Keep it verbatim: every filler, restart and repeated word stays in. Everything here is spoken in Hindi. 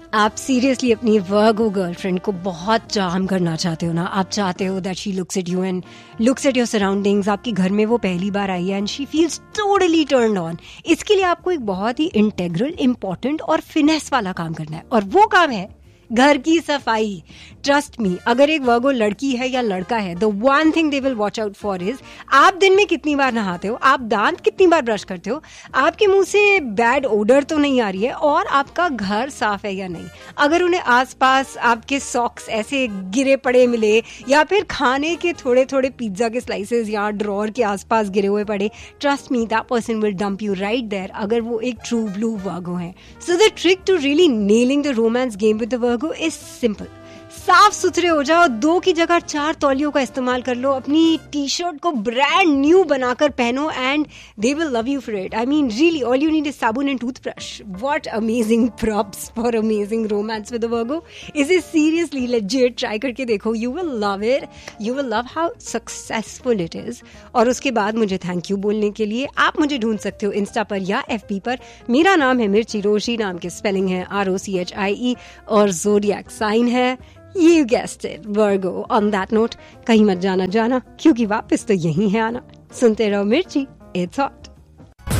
आप सीरियसली अपनी वर्गो गर्लफ्रेंड को बहुत चार्म करना चाहते हो ना. आप चाहते हो that she looks at you and looks at your surroundings. आपके घर में वो पहली बार आई है and she feels totally turned on. इसके लिए आपको एक बहुत ही इंटेग्रल, इंपॉर्टेंट और फिनेस वाला काम करना है, और वो काम है घर की सफाई. ट्रस्ट मी, अगर एक वर्गो लड़की है या लड़का है, the one thing they will watch out for is आप दिन में कितनी बार नहाते हो, आप दांत कितनी बार ब्रश करते हो, आपके मुंह से बैड ओडर तो नहीं आ रही है, और आपका घर साफ है या नहीं. अगर उन्हें आसपास आपके सॉक्स ऐसे गिरे पड़े मिले, या फिर खाने के थोड़े थोड़े पिज्जा के स्लाइसेस या ड्रॉर के आसपास गिरे हुए पड़े, trust me that person will dump you right there, अगर वो एक ट्रू ब्लू वर्गो है. So the trick to really nailing the romance game with the Virgo is simple. साफ सुथरे हो जाओ, दो की जगह चार तौलियों का इस्तेमाल कर लो, अपनी टी शर्ट को ब्रांड न्यू बनाकर पहनो and they will love you for it. I mean really, all you need is साबुन and toothbrush. What amazing props for amazing romance with the वर्गो. इसे सीरियसली लेजिट ट्राई करके देखो. You will love it. You will love how successful it is. और उसके बाद मुझे थैंक यू बोलने के लिए आप मुझे ढूंढ सकते हो इंस्टा पर या एफबी पर. मेरा नाम है मिर्ची रोशी, नाम के स्पेलिंग है R O C H I ई, और ज़ोडिएक साइन है, You guessed it, Virgo. On that note, कहीं मत जाना जाना, क्योंकि वापस तो यही है आना. सुनते रहो मिर्ची, it's hot.